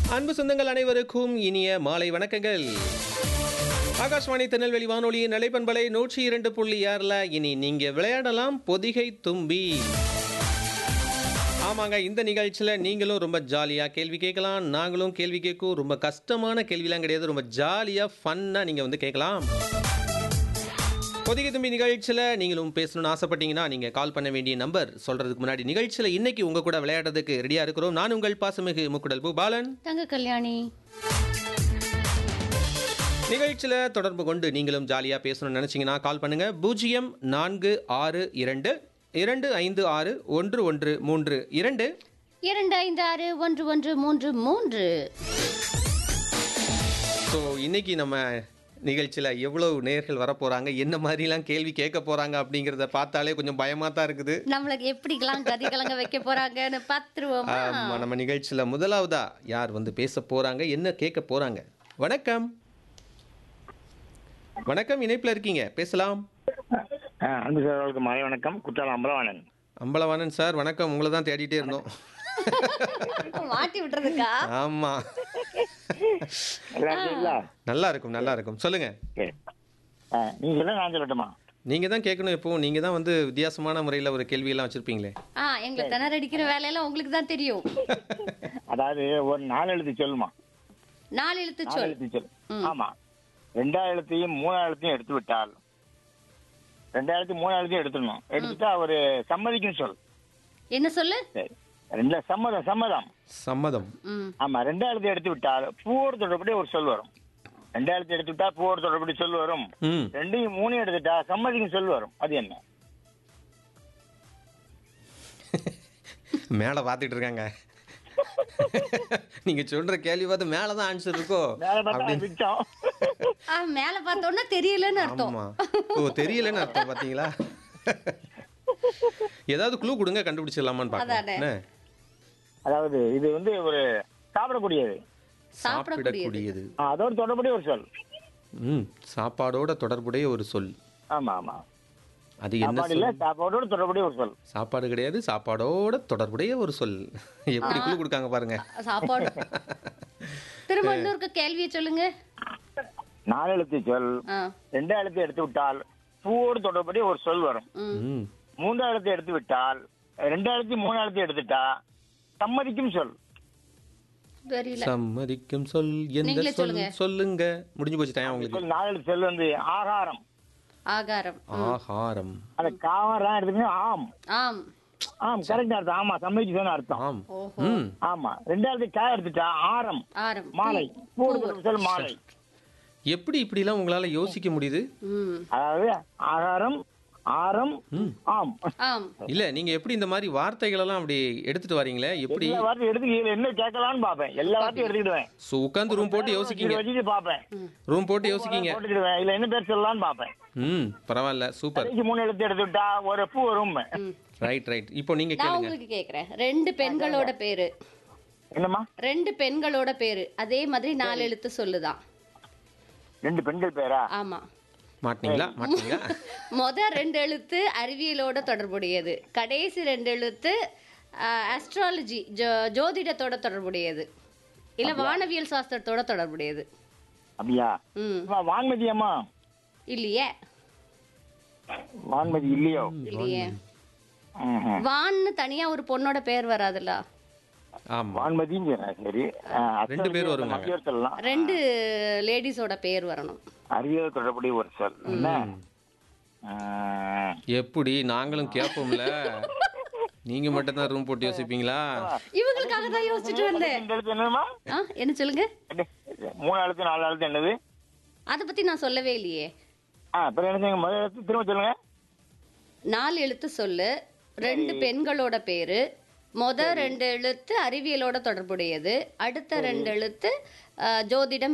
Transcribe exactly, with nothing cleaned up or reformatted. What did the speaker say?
அன்பு சொந்தங்கள் அனைவருக்கும் இனிய மாலை வணக்கங்கள். ஆகாஷ்வாணி திருநெல்வேலி வானொலியின் நிலைப்பண்பலை நூற்றி இரண்டு புள்ளி ஆறுல இனி நீங்க விளையாடலாம் பொதிகை தும்பி. ஆமாங்க, இந்த நிகழ்ச்சியில் நீங்களும் ரொம்ப ஜாலியாக கேள்வி கேட்கலாம், நாங்களும் கேள்வி கேட்கும். ரொம்ப கஷ்டமான கேள்விலாம் கிடையாது, ரொம்ப ஜாலியாக ஃபன்னாக நீங்கள் வந்து கேட்கலாம். பொதிகை தும்பி நிகழ்ச்சியில் நீங்களும் பேசணும்னு ஆசைப்பட்டீங்கன்னா நீங்கள் கால் பண்ண வேண்டிய நம்பர் சொல்கிறதுக்கு முன்னாடி, நிகழ்ச்சியில் இன்னைக்கு உங்கள் கூட விளையாடுறதுக்கு ரெடியாக இருக்கிறோம். நான் உங்கள் பாசமிகு முக்குடல் பூ பாலன், தங்க கல்யாணி. நிகழ்ச்சியில் தொடர்பு கொண்டு நீங்களும் ஜாலியாக பேசணும்னு நினச்சிங்கன்னா கால் பண்ணுங்கள். பூஜ்ஜியம் நான்கு ஆறு இரண்டு இரண்டு ஐந்து ஆறு ஒன்று ஒன்று மூன்று இரண்டு இரண்டு ஐந்து ஆறு ஒன்று ஒன்று மூன்று மூன்று. ஸோ இன்னைக்கு நம்ம நிகழ்ச்சியில் எவ்வளவு நேர்கள் வரப்போகிறாங்க, என்ன மாதிரிலாம் கேள்வி கேட்க போகிறாங்க அப்படிங்கிறத பார்த்தாலே கொஞ்சம் பயமாக தான் இருக்குது. நம்மளுக்கு எப்படிலாம் கதி கலங்க வைக்க போறாங்கன்னு பார்த்துருவோமா? ஆமாம், நம்ம நிகழ்ச்சியில் முதலாவதா யார் வந்து பேச போகிறாங்க, என்ன கேட்க போகிறாங்க? வணக்கம். வணக்கம், இணைப்பில் இருக்கீங்க, பேசலாம். அன்பு சார்களுக்கு மாலை வணக்கம். குற்றாலம் அம்பலவாணன். அம்பலவாணன் சார் வணக்கம். உங்களை தான் தேடிட்டே இருந்தோம். மாட்டி விட்டுறதுக்கா? ஆமா, நல்லா இருக்கீங்களா? நல்லா இருக்கும், நல்லா இருக்கும். சொல்லுங்க. சரி. ஆ, நீங்க சொல்ல நான் சொல்லட்டுமா? நீங்க தான் கேட்கணும். இப்போ நீங்க தான் வந்து வித்தியாசமான முறையில் ஒரு கேள்வி எல்லாம் வச்சிருப்பீங்களே. ஆ, எங்களை திணற அடிக்கிற வேலையெல்லாம் உங்களுக்கு தான் தெரியும். அதாவது ஒரு நாலு எழுத்து சொல்லுமா? நாலு எழுத்து நாலு சொல். எழுத்து சொல். ஆமா. ரெண்டாயிரம் எழுத்தையும் மூணாயிரம் எழுத்தையும் எடுத்து விட்டால், ரெண்டாயிரத்தி மூணாயிரம் எழுத்தையும் எடுத்துடணும். எடுத்துட்டா ஒரு சம்மதிக்கும் சொல். என்ன சொல்லு? சரி. ரெண்டு சம்மதம். சம்மதம் சம்மதம். ம். ஆமா. ரெண்டாயிரத்தி எடுத்து விட்டால் பூவோடு தொடர்படி ஒரு சொல் வரும். ரெண்டாயிரத்தி எடுத்து விட்டா பூவோடு தொடர்படி சொல் வரும். ம். ரெண்டையும் மூணு எடுத்துட்டா சம்மதிக்கும் சொல் வரும். அது என்ன? மேலே பார்த்துட்டு இருக்காங்க. நீங்க சொல்ற கேள்வி பார்த்து மேலே தான் ஆன்சர் இருக்கோ மேல பார்த்தா அப்படின்னு. பிச்சம். ஆ, மேல பார்த்தோன்னா தெரியலன்னு அர்த்தம். ஆமா. ஓ, தெரியலன்னு அர்த்தம். பாத்தீங்களா? ஏதாவது க்ளூ கொடுங்க, கண்டுபிடிச்சிடலாமான்னு அதானே. பார்க்கலாம். அதாவது இது வந்து ஒரு சாப்பிடக்கூடியது. சாப்பிடக்கூடியது. ஆ, அதோட தொடர்புடைய ஒரு சொல். ம். சாப்பாடோட தொடர்புடைய ஒரு சொல். ஆமா ஆமா. அது என்ன சாப்பாடு இல்ல, சொல்? சாப்பாடோட தொடர்புடைய ஒரு சொல். சாப்பாடு கிடையாது, சாப்பாடோட தொடர்புடைய ஒரு சொல். எப்படி குழு கொடுக்காங்க பாருங்க. சாப்பாடு. திரும்ப இன்னொரு கேள்வியை சொல்லுங்க. நாலு எழுத்து சொல். ஆ. ரெண்டாம் எழுத்து எடுத்து விட்டால் பூவோடு தொடர்புடைய ஒரு சொல் வரும். ம். ம். மூன்றாம் எழுத்து எடுத்து விட்டால், ரெண்டாயிரத்தி மூணாம் எழுத்து எடுத்துட்டா சம்மதிக்கும் சொல். தெரியல. சம்மதிக்கும் சொல் எந்த நீங்களே சொல்? சொல்லுங்க. சொல்லுங்க. முடிஞ்சு போச்சு டைம் உங்களுக்கு. சொல் நாலு எழுத்து சொல் வந்து ஆகாரம். ஆகாரம். ஆகாரம். அந்த காரம் எடுத்துக்கணும். ஆம். ஆம். ஆம், கரெக்ட் அர்த்தம். ஆமா, சம்மதிக்கும் அர்த்தம். ஆம். ஓஹோ. ம். ஆமா. ரெண்டாயிரத்தி காய் எடுத்துட்டா ஆரம். ஆரம். மாலை. பூவோடு தொடர்பு சொல் மாலை. எப்படி இப்படிலாம் உங்களால யோசிக்க முடியுது? ம். அதாவது ஆகாரம், ஆரம், ஆம். ஆம். இல்ல, நீங்க எப்படி இந்த மாதிரி வார்த்தைகள் எல்லாம் அப்படி எடுத்துட்டு வரீங்களே, எப்படி? எல்லா வார்த்தையும் எடுத்து இதுல என்ன கேட்கலாம்னு பாப்பேன். எல்லா வார்த்தையும் எடுத்துக்கிடுவேன். சோ உட்கார்ந்து ரூம் போட்டு யோசிக்கீங்க. வச்சுட்டு பாப்பேன். ரூம் போட்டு யோசிக்கீங்க. போட்டுக்கிடுவேன். இல்ல என்ன பேர் சொல்லலாம்னு பாப்பேன். ம். பரவாயில்ல, சூப்பர். கடைசி மூணு எழுத்து எடுத்து விட்டா ஒரு பூ வரும். ம். Right right. இப்போ நீங்க நான் கேளுங்க. உங்களுக்கு கேக்குறேன். ரெண்டு பெண்களோட பேரு. என்னம்மா? ரெண்டு பெண்களோட பேரு அதே மாதிரி நாலு எழுத்து சொல்லுதான். ரெண்டு பெண்கள் பேரா? ஆமா. மாட்டீங்களா? மாட்டீங்களா? மொத ரெண்டு எழுத்து அறிவியலோட தொடர்புடையது. கடைசி ரெண்டு எழுத்து ஆஸ்ட்ராலஜி ஜோதிடத்தோட தொடர்புடையது. இல்ல வானவியல் சாஸ்திரத்தோட தொடர்புடையது. அப்படியா? ம். அம்மா, வான்மதி அம்மா. இல்லையே. வான்மதி இல்லையோ? இல்லையே. ம்ஹும். வான்னு தனியா ஒரு பொண்ணோட பேர் வராதுல்ல. ஆமா. வான்மதின்னு சொன்னேன். சரி. ஆ, ரெண்டு பேர் வருவாங்க. அறிவியல் சொல்லலாம். ரெண்டு லேடிஸோட பேர் வரணும். அறிவியல் தொடர்புடைய ஒரு சொல். என்ன? ஆ, எப்படி நாங்களும் கேட்போம்ல, நீங்க மட்டும் தான் ரூம் போட்டு யோசிப்பீங்களா? இவங்களுக்காக தான் யோசிச்சுட்டு வந்தேன். ரெண்டு எழுத்து என்னமா? ஆ, என்ன சொல்லுங்க? மூணு எழுத்து நாலு எழுத்து என்னது? அத பத்தி நான் சொல்லவே இல்லையே. ஆ, அப்புறம் என்ன செய்யுங்க? முதல் எழுத்து திரும்ப சொல்லுங்க. நாலு எழுத்து சொல்லு, ரெண்டு பெண்களோட பேரு, மொத ரெண்டு எழுத்து அறிவியலோட தொடர்புடையது, அடுத்த ரெண்டு எழுத்து அஹ், ஜோதிடம்